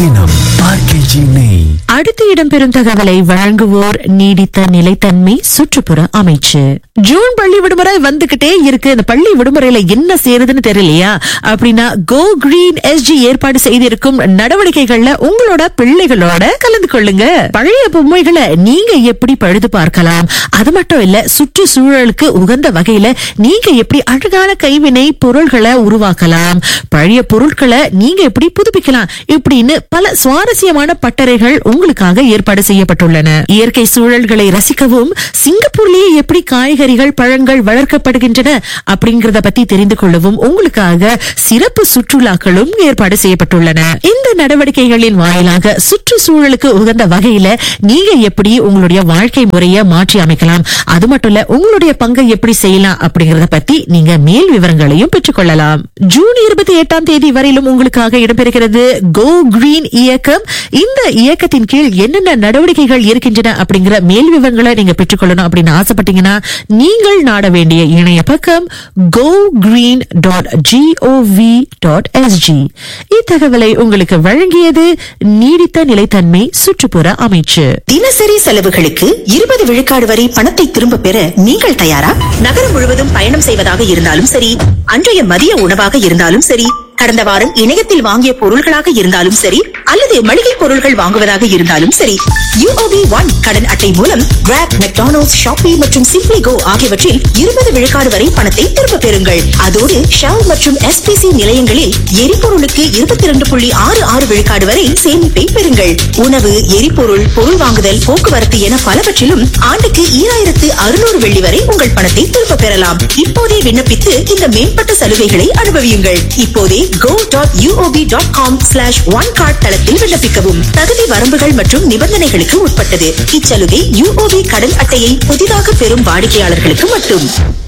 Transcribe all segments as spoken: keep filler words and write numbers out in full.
அடுத்து இடம்பெறும் தகவலை வழங்குவோர் நீடித்த நிலைத்தன்மை சுற்றுப்புற அமைச்சு. ஜூன் பள்ளி விடுமுறை வந்துகிட்டே இருக்கு. இந்த பள்ளி விடுமுறையில என்ன செய்யறதுன்னு தெரியலையா அப்படின்னா கோ கிரீன் எஸ்ஜி ஏற்பாடு செய்திருக்கும் நடவடிக்கைகள்ல உங்களோட பிள்ளைகளோட கலந்து கொள்ளுங்க. பழைய பொம்மைகளை நீங்க எப்படி பழுது பார்க்கலாம், அது மட்டும் இல்ல சுற்றுச்சூழலுக்கு உகந்த வகையில நீங்க எப்படி அழகான கைவினை பொருள்களை உருவாக்கலாம், பழைய பொருட்களை நீங்க எப்படி புதுப்பிக்கலாம், இப்படின்னு பல சுவாரஸ்யமான பட்டறைகள் உங்களுக்காக ஏற்பாடு செய்யப்பட்டுள்ளன. இயற்கை சூழல்களை ரசிக்கவும் சிங்கப்பூர்லயே எப்படி காய்கறிகள் பழங்கள் வளர்க்கப்படுகின்றன அப்படிங்கறத பத்தி தெரிந்து கொள்ளவும் உங்களுக்காக சிறப்பு சுற்றுலாக்களும் ஏற்பாடு செய்யப்பட்டுள்ளன. இந்த நடவடிக்கைகளின் வாயிலாக சுற்றுச்சூழலுக்கு உகந்த வகையில நீங்க எப்படி உங்களுடைய வாழ்க்கை முறையை மாற்றி அமைக்கலாம், அது மட்டும் இல்ல உங்களுடைய பங்கை எப்படி செய்யலாம் அப்படிங்கறத பத்தி நீங்க மேல் விவரங்களையும் பெற்றுக் கொள்ளலாம். ஜூன் இருபத்தி எட்டாம் தேதி வரையிலும் உங்களுக்காக இடம்பெறுகிறது கோ கிரீன் இயக்கம். இந்த இயக்கத்தின் கீழ் என்னென்ன நடவடிக்கைகள் இருக்கின்றன அப்படிங்கிற மேல் விவரங்களை நீங்க பெற்றுக்கொள்ளணும் அப்படின்னு ஆசைப்பட்டீங்கன்னா நீங்கள் நாட வேண்டிய இணைய பக்கம் கோ green dot gov dot SG. இத்தகவலை உங்களுக்கு வழங்கியது நீடித்த நிலைத்தன்மை சுற்றுப்புற அமைச்சு. தினசரி செலவுகளுக்கு இருபது விழுக்காடு வரை பணத்தை திரும்ப பெற நீங்கள் தயாரா? நகரம் முழுவதும் பயணம் செய்வதாக இருந்தாலும் சரி, அன்றைய மதிய உணவாக இருந்தாலும் சரி, கடந்த வாரம் இணையத்தில் வாங்கிய பொருள்களாக இருந்தாலும் சரி, அல்லது மளிகை பொருள்கள் வாங்குவதாக இருந்தாலும் சரி, யூஓபி ஒன் கடன் அட்டை மூலம் கிராப், மெக்டானல்ட்ஸ், ஷாப்பி மற்றும் சிம்ப்ளி கோ ஆகியவற்றில் இருபது விழுக்காடு வரை பணத்தை திரும்ப பெறுங்கள். அதோடு ஷெல் மற்றும் எஸ்பிசி நிலையங்களில் எரிபொருளுக்கு இருபத்தி இரண்டு புள்ளி ஆறு ஆறு விழுக்காடு வரை சேமிப்பை பெறுங்கள். உணவு, எரிபொருள், பொருள் வாங்குதல், போக்குவரத்து என பலவற்றிலும் ஆண்டுக்கு ஈராயிரத்து அறுநூறு வெள்ளி வரை உங்கள் பணத்தை திரும்ப பெறலாம். இப்போதே விண்ணப்பித்து இந்த மேம்பட்ட சலுகைகளை அனுபவியுங்கள். இப்போதே go dot u o b dot com slash one card தளத்தில் விண்ணப்பிக்கவும். தகுதி வரம்புகள் மற்றும் நிபந்தனைகளுக்கு உட்பட்டது. இச்சலுகை யூஓபி கடன் அட்டையை புதிதாக பெறும் வாடிக்கையாளர்களுக்கு மட்டும்.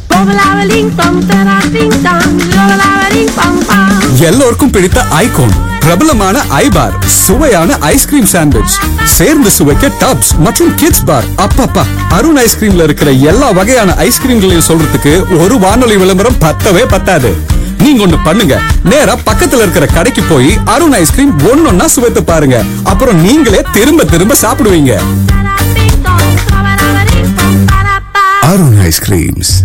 எல்லோருக்கும் பிடித்த ஐகோன் பிரபலமான ஐபார், சுவையான ஐஸ்கிரீம் சாண்ட்விச், சேர்ந்து சுவைக்க டப்ஸ் மற்றும் கிட்ஸ் பார். அப்பப்பா, அருண் ஐஸ்கிரீம்ல இருக்கிற எல்லா வகையான ஐஸ்கிரீம்களையும் சொல்றதுக்கு ஒரு வானொலி விளம்பரம் பத்தவே பத்தாது. நீங்க ஒண்ணு பண்ணுங்க, நேரா பக்கத்துல இருக்கிற கடைக்கு போய் அருண் ஐஸ்கிரீம் ஒன்னொன்னா சுவைத்து பாருங்க. அப்புறம் நீங்களே திரும்ப திரும்ப சாப்பிடுவீங்க. அருண் ஐஸ்கிரீம்ஸ்.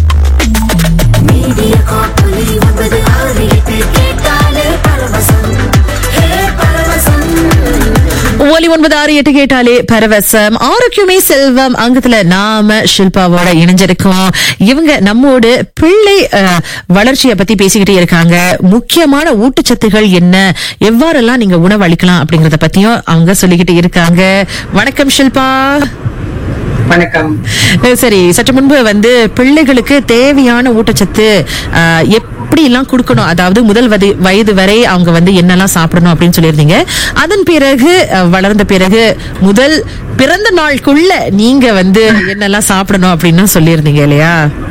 ஒலி ஒன்பது ஆறு எட்டு கேட்டாலே பரவசம். ஆரோக்கியமே செல்வம் அங்கத்துல நாம ஷில்பாவோட இணைஞ்சிருக்கோம். இவங்க நம்மோடு பிள்ளை வளர்ச்சியை பத்தி பேசிக்கிட்டே இருக்காங்க. முக்கியமான ஊட்டச்சத்துகள் என்ன, எவ்வாறெல்லாம் நீங்க உணவு அளிக்கலாம் அப்படிங்கறத பத்தியும் அவங்க சொல்லிக்கிட்டு இருக்காங்க. வணக்கம் ஷில்பா. வணக்கம். சரி, சற்று முன்பு வந்து பிள்ளைகளுக்கு தேவையான ஊட்டச்சத்து எப்படி எல்லாம் கொடுக்கணும், அதாவது முதல் வயது வரை அவங்க வந்து என்னெல்லாம் சாப்பிடணும் அப்படின்னு சொல்லியிருந்தீங்க. அதன் பிறகு வளர்ந்த பிறகு முதல் பிறந்த நாளுக்குள்ள நீங்க வந்து என்னெல்லாம் சாப்பிடணும் அப்படின்னு சொல்லியிருந்தீங்க இல்லையா?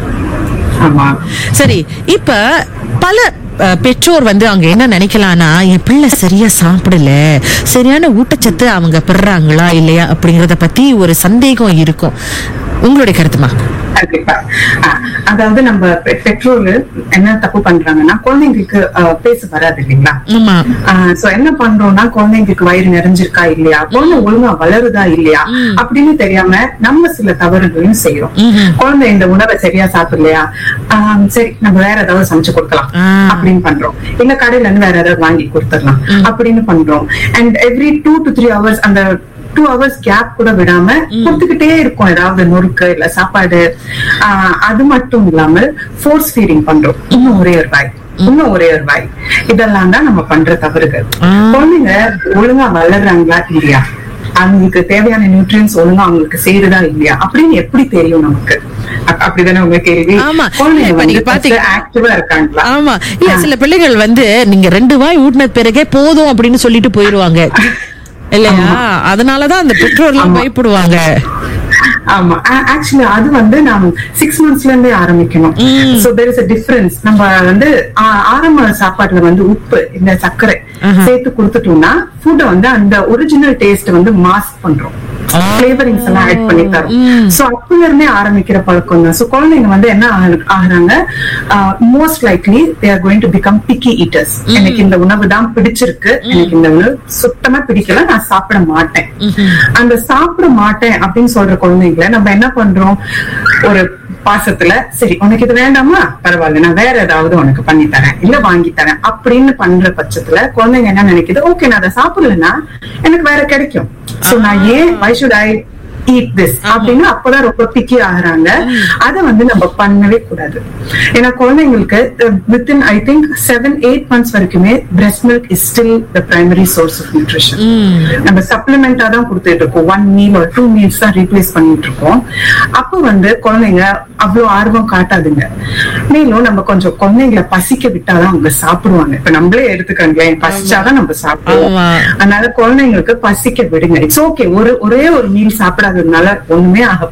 சரி, இப்ப பல பெற்றோர் வந்து அவங்க என்ன நினைக்கலாம்னா, என் பிள்ளை சரியா சாப்பிடல, சரியான ஊட்டச்சத்து அவங்க பெறாங்களா இல்லையா அப்படிங்கறத பத்தி ஒரு சந்தேகம் இருக்கும். உங்களுடைய கருத்துமா? கண்டிப்பா. அதாவது நம்ம பெற்றோர் என்ன தப்பு பண்றாங்கன்னா, குழந்தைங்களுக்கு பேச வராது இல்லைங்களா? சோ என்ன பண்றோம்னா, குழந்தைங்களுக்கு வயிறு நிறைஞ்சிருக்கா இல்லையா, குழந்தை ஒழுங்கா வளருதா இல்லையா அப்படின்னு தெரியாம நம்ம சில தவறுகளையும் செய்யறோம். குழந்தை இந்த உணவை சரியா சாப்பிடலையா, சரி நம்ம வேற ஏதாவது சமைச்சு கொடுக்கலாம் அப்படின்னு பண்றோம். இல்ல கடையில இருந்து வேற ஏதாவது வாங்கி கொடுத்துடலாம் அப்படின்னு பண்றோம். And every two to three hours அந்த டூ ஹவர்ஸ் கேப் கூட விடாம கொடுத்துக்கிட்டே இருக்கும் ஏதாவது நொறுக்கு இல்ல சாப்பாடு. ஆஹ் அது மட்டும் இல்லாமல் ஃபோர்ஸ் ஃபீடிங் பண்றோம். இன்னும் ஒரே ஒரு வாய், இன்னும் ஒரே ஒரு வாய். இதெல்லாம் தான் நம்ம பண்ற தவறுகள். குழந்தைங்க ஒழுங்கா வளர்றாங்களா இல்லையா, அவங்களுக்கு தேவையான நியூட்ரியன்ஸ் ஒழுங்கா அவங்களுக்கு சேருதா இல்லையா அப்படின்னு எப்படி தெரியும் நமக்கு? அப்படிதானே உங்க கேள்வி. ஆக்டிவா இருக்காங்களா? ஆமா, இல்ல சில பிள்ளைகள் வந்து நீங்க ரெண்டு வாய் ஊட்டின பிறகே போதும் அப்படின்னு சொல்லிட்டு போயிருவாங்க இல்லையா? அதனாலதான் அந்த பெற்றோர் எல்லாம் பயப்படுவாங்க. ஆமா, ஆக்சுவலி அது வந்து நாம் சிக்ஸ் மந்த்ஸ்ல இருந்தே ஆரம்பிக்கணும். So there is a difference. நம்ம வந்து ஆரம்ப சாப்பாட்டுல வந்து உப்பு இந்த சர்க்கரை சேர்த்து கொடுத்துட்டோம்னா ஃபுட் வந்து அந்த ஒரிஜினல் டேஸ்ட் வந்து மாஸ்க் பண்றோம். பிளேவரிங்ஸ் எல்லாம் ஆட் பண்ணி தரும். சோ அப்பல இருந்தே ஆரம்பிக்கிற பழக்கம் தான். சோ குழந்தைங்க வந்து என்ன ஆகுறாங்க, most likely they are going to become piggy eaters. எனக்கு இந்த உணவு தான் பிடிச்சிருக்கு, எனக்கு இந்த உணவு சுத்தமா பிடிக்கல, நான் சாப்பிட மாட்டேன். அந்த சாப்பிட மாட்டேன் அப்படின்னு சொல்ற குழந்தைங்களை நம்ம என்ன பண்றோம், ஒரு பாசத்துல சரி உனக்கு இது வேண்டாமா, பரவாயில்ல நான் வேற ஏதாவது உனக்கு பண்ணி தரேன் இல்ல வாங்கி தரேன் அப்படின்னு பண்ற பட்சத்துல குழந்தைங்க என்ன நினைக்குது, ஓகே நான் அதை சாப்பிடலன்னா எனக்கு வேற கிடைக்கும், சோ நான் ஏன் why should I eat this அப்படின்னு அப்பதான் ரொம்ப பிக்கி ஆகுறாங்க. அத வந்து நம்ம பண்ணவே கூடாது. ஏன்னா குழந்தைங்களுக்கு within I think seven eight months வரைக்குமே breast milk is still the primary source of nutrition. நம்ம சப்ளிமெண்டா தான் கொடுத்துட்டு இருக்கோம், ஒன் மீல் ஒரு டூ மீல்ஸ் தான் ரீப்ளேஸ் பண்ணிட்டு இருக்கோம். அப்போ வந்து குழந்தைங்க அவ்வளவு ஆர்வம் காட்டாதுங்க. மேலும் நம்ம கொஞ்சம் குழந்தைங்களை பசிக்க விட்டாதான் அவங்க சாப்பிடுவாங்க. இப்ப நம்மளே எடுத்துக்கங்களேன், பசிச்சாதான் நம்ம சாப்பிடுவோம். அதனால குழந்தைங்களுக்கு பசிக்க விடுங்க. இட்ஸ் ஓகே, ஒரு ஒரே ஒரு மீல் சாப்பிடாததுனால ஒண்ணுமே ஆக